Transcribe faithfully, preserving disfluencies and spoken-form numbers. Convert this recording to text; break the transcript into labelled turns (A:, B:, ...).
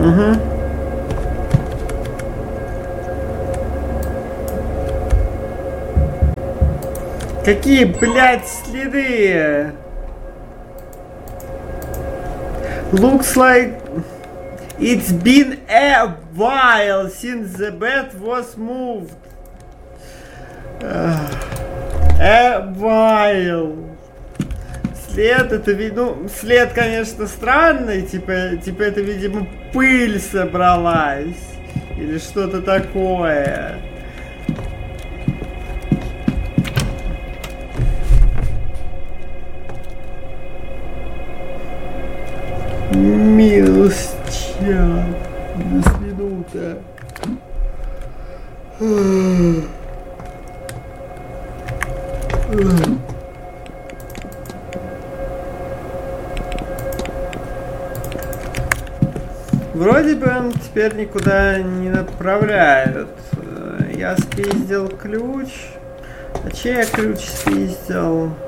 A: Угу. Какие, блядь, следы? Looks like it's been a while since the bed was moved. A while. След это, ну, след, конечно, странный, типа, типа это, видимо, пыль собралась. Или что-то такое. Минус час. Минус минута. Вроде бы он теперь никуда не направляют. Я спиздил ключ. А чей я ключ спиздил?